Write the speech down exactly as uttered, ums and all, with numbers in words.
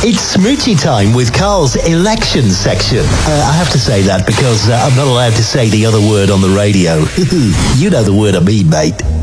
It's Smoochie time with Carl's election section. Uh, I have to say that because uh, I'm not allowed to say the other word on the radio. You know the word I mean, mate.